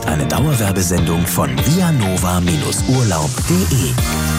eine Dauerwerbesendung von vianova-urlaub.de.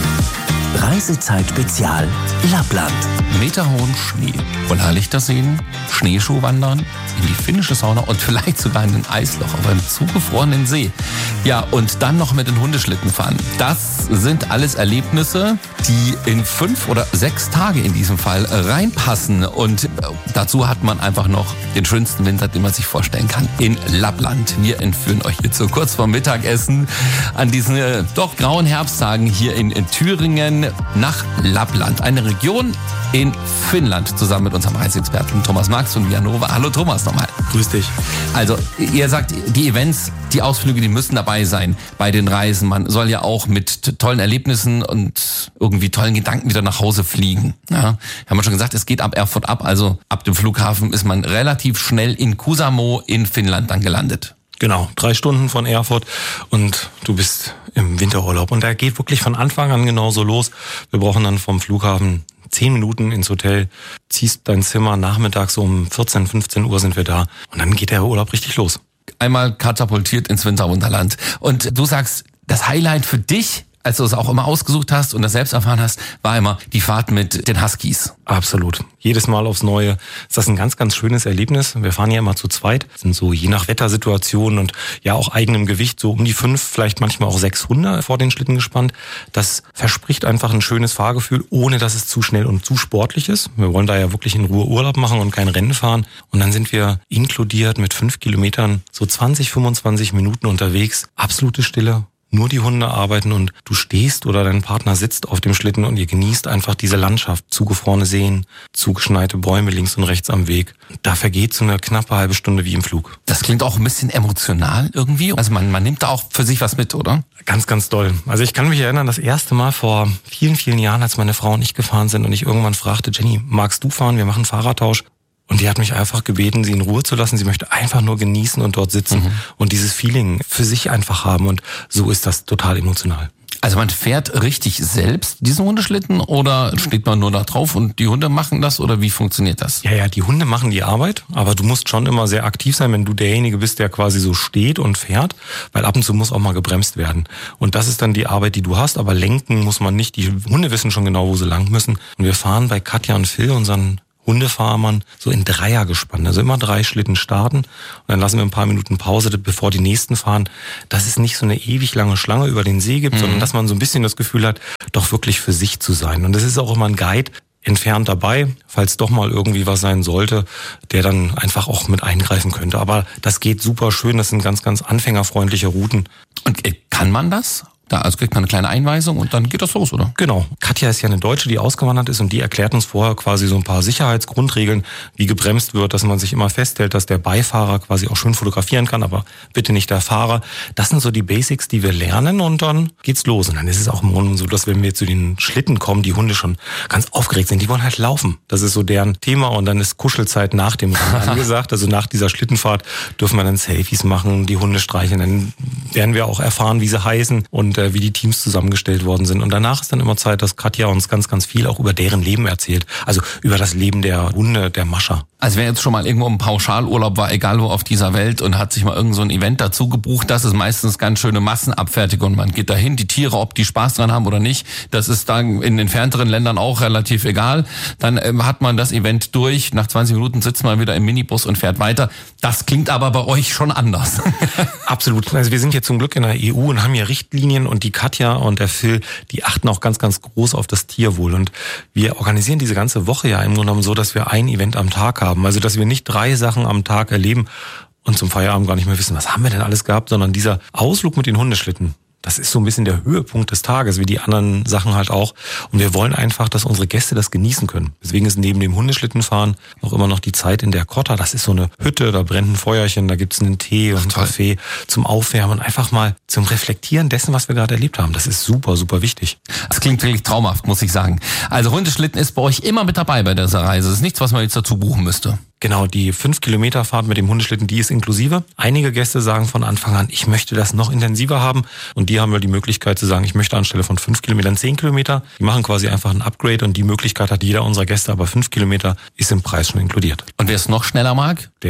Reisezeit-Spezial Lappland. Meterhohen Schnee, Polarlichter sehen, Schneeschuh wandern, in die finnische Sauna und vielleicht sogar in ein Eisloch auf einem zugefrorenen See. Ja, und dann noch mit den Hundeschlitten fahren. Das sind alles Erlebnisse, die in 5 oder 6 Tage in diesem Fall reinpassen. Und dazu hat man einfach noch den schönsten Winter, den man sich vorstellen kann, in Lappland. Wir entführen euch jetzt so kurz vorm Mittagessen an diesen doch grauen Herbsttagen hier in Thüringen nach Lappland. Eine Region in Finnland, zusammen mit unserem Reiseexperten Thomas Marx von Vianova. Hallo Thomas nochmal. Grüß dich. Also ihr sagt, die Events, die Ausflüge, die müssen dabei sein bei den Reisen. Man soll ja auch mit tollen Erlebnissen und irgendwie tollen Gedanken wieder nach Hause fliegen. Ja, haben wir schon gesagt, es geht ab Erfurt ab, also ab dem Flughafen ist man relativ schnell in Kuusamo in Finnland dann gelandet. Genau, 3 Stunden von Erfurt und du bist im Winterurlaub. Und der geht wirklich von Anfang an genauso los. Wir brauchen dann vom Flughafen 10 Minuten ins Hotel, ziehst dein Zimmer, nachmittags um 14, 15 Uhr sind wir da. Und dann geht der Urlaub richtig los. Einmal katapultiert ins Winterwunderland. Und du sagst, das Highlight für dich, als du es auch immer ausgesucht hast und das selbst erfahren hast, war immer die Fahrt mit den Huskies. Absolut. Jedes Mal aufs Neue ist das ein ganz, ganz schönes Erlebnis. Wir fahren ja immer zu zweit, sind so je nach Wettersituation und ja auch eigenem Gewicht so um die 5, vielleicht manchmal auch 6 Hunde vor den Schlitten gespannt. Das verspricht einfach ein schönes Fahrgefühl, ohne dass es zu schnell und zu sportlich ist. Wir wollen da ja wirklich in Ruhe Urlaub machen und kein Rennen fahren. Und dann sind wir inkludiert mit 5 Kilometern so 20, 25 Minuten unterwegs. Absolute Stille. Nur die Hunde arbeiten und du stehst oder dein Partner sitzt auf dem Schlitten und ihr genießt einfach diese Landschaft. Zugefrorene Seen, zugeschneite Bäume links und rechts am Weg. Da vergeht so eine knappe halbe Stunde wie im Flug. Das klingt auch ein bisschen emotional irgendwie. Also man nimmt da auch für sich was mit, oder? Ganz, ganz doll. Also ich kann mich erinnern, das erste Mal vor vielen, vielen Jahren, als meine Frau und ich gefahren sind und ich irgendwann fragte, Jenny, magst du fahren? Wir machen Fahrradtausch. Und die hat mich einfach gebeten, sie in Ruhe zu lassen. Sie möchte einfach nur genießen und dort sitzen und dieses Feeling für sich einfach haben. Und so ist das total emotional. Also man fährt richtig selbst diesen Hundeschlitten oder steht man nur da drauf und die Hunde machen das oder wie funktioniert das? Ja, die Hunde machen die Arbeit, aber du musst schon immer sehr aktiv sein, wenn du derjenige bist, der quasi so steht und fährt, weil ab und zu muss auch mal gebremst werden. Und das ist dann die Arbeit, die du hast, aber lenken muss man nicht. Die Hunde wissen schon genau, wo sie lang müssen. Und wir fahren bei Katja und Phil, unseren Hundefahrmann, so in Dreiergespann, also immer 3 Schlitten starten und dann lassen wir ein paar Minuten Pause, bevor die nächsten fahren, dass es nicht so eine ewig lange Schlange über den See gibt, sondern dass man so ein bisschen das Gefühl hat, doch wirklich für sich zu sein. Und das ist auch immer ein Guide entfernt dabei, falls doch mal irgendwie was sein sollte, der dann einfach auch mit eingreifen könnte. Aber das geht super schön, das sind ganz, ganz anfängerfreundliche Routen. Und kann man das? Also kriegt man eine kleine Einweisung und dann geht das los, oder? Genau. Katja ist ja eine Deutsche, die ausgewandert ist und die erklärt uns vorher quasi so ein paar Sicherheitsgrundregeln, wie gebremst wird, dass man sich immer festhält, dass der Beifahrer quasi auch schön fotografieren kann, aber bitte nicht der Fahrer. Das sind so die Basics, die wir lernen und dann geht's los. Und dann ist es auch im Grunde so, dass wenn wir zu den Schlitten kommen, die Hunde schon ganz aufgeregt sind. Die wollen halt laufen. Das ist so deren Thema und dann ist Kuschelzeit nach dem Rennen angesagt. Also nach dieser Schlittenfahrt dürfen wir dann Selfies machen, die Hunde streicheln. Dann werden wir auch erfahren, wie sie heißen und wie die Teams zusammengestellt worden sind. Und danach ist dann immer Zeit, dass Katja uns ganz, ganz viel auch über deren Leben erzählt. Also über das Leben der Hunde, der Mascher. Also wer jetzt schon mal irgendwo im Pauschalurlaub war, egal wo auf dieser Welt und hat sich mal irgend so ein Event dazu gebucht, das ist meistens ganz schöne Massenabfertigung. Man geht dahin, die Tiere, ob die Spaß dran haben oder nicht, das ist dann in den fernteren Ländern auch relativ egal. Dann hat man das Event durch, nach 20 Minuten sitzt man wieder im Minibus und fährt weiter. Das klingt aber bei euch schon anders. Absolut. Also wir sind hier zum Glück in der EU und haben hier Richtlinien und die Katja und der Phil, die achten auch ganz, ganz groß auf das Tierwohl. Und wir organisieren diese ganze Woche ja im Grunde genommen so, dass wir ein Event am Tag haben. Also dass wir nicht 3 Sachen am Tag erleben und zum Feierabend gar nicht mehr wissen, was haben wir denn alles gehabt, sondern dieser Ausflug mit den Hundeschlitten, das ist so ein bisschen der Höhepunkt des Tages, wie die anderen Sachen halt auch. Und wir wollen einfach, dass unsere Gäste das genießen können. Deswegen ist neben dem Hundeschlittenfahren auch immer noch die Zeit in der Kotta. Das ist so eine Hütte, da brennt ein Feuerchen, da gibt's einen Tee und einen Kaffee zum Aufwärmen und einfach mal zum Reflektieren dessen, was wir gerade erlebt haben. Das ist super, super wichtig. Das klingt wirklich traumhaft, muss ich sagen. Also Hundeschlitten ist bei euch immer mit dabei bei dieser Reise. Das ist nichts, was man jetzt dazu buchen müsste. Genau, die 5-Kilometer-Fahrt mit dem Hundeschlitten, die ist inklusive. Einige Gäste sagen von Anfang an, ich möchte das noch intensiver haben. Und die haben wir die Möglichkeit zu sagen, ich möchte anstelle von 5 Kilometern 10 Kilometer. Die machen quasi einfach ein Upgrade und die Möglichkeit hat jeder unserer Gäste. Aber 5 Kilometer ist im Preis schon inkludiert. Und wer es noch schneller mag? Der fährt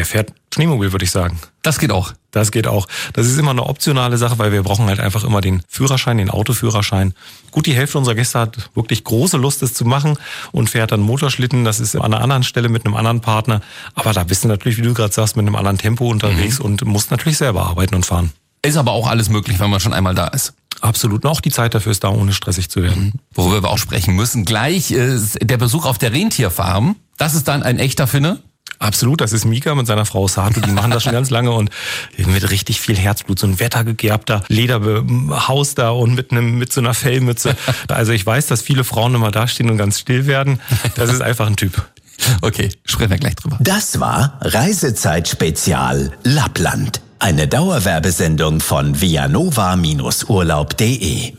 Schneemobil, würde ich sagen. Das geht auch. Das geht auch. Das ist immer eine optionale Sache, weil wir brauchen halt einfach immer den Führerschein, den Autoführerschein. Gut, die Hälfte unserer Gäste hat wirklich große Lust, es zu machen und fährt dann Motorschlitten. Das ist an einer anderen Stelle mit einem anderen Partner. Aber da bist du natürlich, wie du gerade sagst, mit einem anderen Tempo unterwegs und musst natürlich selber arbeiten und fahren. Ist aber auch alles möglich, wenn man schon einmal da ist. Absolut. Und auch die Zeit dafür ist da, ohne stressig zu werden. Worüber wir auch sprechen müssen. Gleich ist der Besuch auf der Rentierfarm. Das ist dann ein echter Finne. Absolut, das ist Mika mit seiner Frau Sato, die machen das schon ganz lange und mit richtig viel Herzblut, so ein wettergegerbter Lederhaus da und mit so einer Fellmütze. Also ich weiß, dass viele Frauen immer dastehen und ganz still werden. Das ist einfach ein Typ. Okay, sprechen wir gleich drüber. Das war Reisezeit Spezial Lappland. Eine Dauerwerbesendung von vianova-urlaub.de.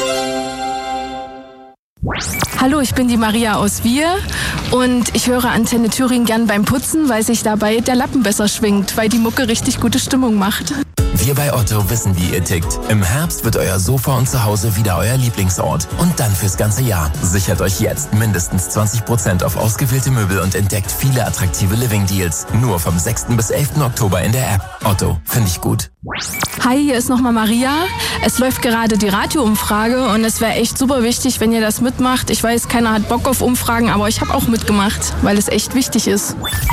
Hallo, ich bin die Maria aus Wier und ich höre Antenne Thüringen gern beim Putzen, weil sich dabei der Lappen besser schwingt, weil die Mucke richtig gute Stimmung macht. Wir bei Otto wissen, wie ihr tickt. Im Herbst wird euer Sofa und Zuhause wieder euer Lieblingsort. Und dann fürs ganze Jahr. Sichert euch jetzt mindestens 20% auf ausgewählte Möbel und entdeckt viele attraktive Living-Deals. Nur vom 6. bis 11. Oktober in der App. Otto, finde ich gut. Hi, hier ist nochmal Maria. Es läuft gerade die Radioumfrage und es wäre echt super wichtig, wenn ihr das mitmacht. Ich weiß, keiner hat Bock auf Umfragen, aber ich habe auch mitgemacht, weil es echt wichtig ist.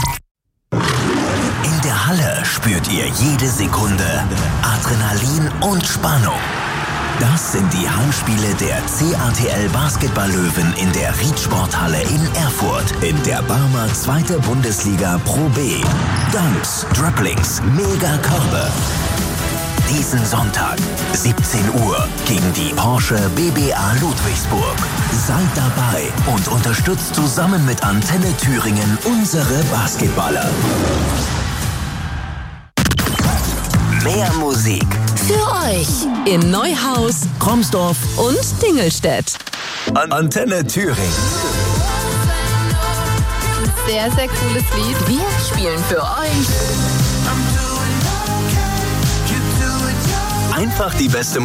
In der Halle spürt ihr jede Sekunde Adrenalin und Spannung. Das sind die Heimspiele der CATL Basketball-Löwen in der Riedsporthalle in Erfurt in der Barmer 2. Bundesliga Pro B. Dunks, Dribblings, Mega-Körbe. Diesen Sonntag, 17 Uhr, gegen die Porsche BBA Ludwigsburg. Seid dabei und unterstützt zusammen mit Antenne Thüringen unsere Basketballer. Mehr Musik für euch in Neuhaus, Kromsdorf und Dingelstedt. Antenne Thüringen. Sehr, sehr cooles Lied. Wir spielen für euch Einfach die beste